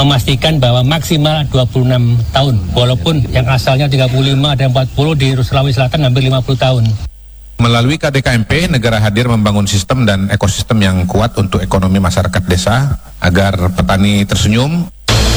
memastikan bahwa maksimal 26 tahun, walaupun yang asalnya 35 dan 40 di Sulawesi Selatan hampir 50 tahun. Melalui KDKMP, negara hadir membangun sistem dan ekosistem yang kuat untuk ekonomi masyarakat desa agar petani tersenyum,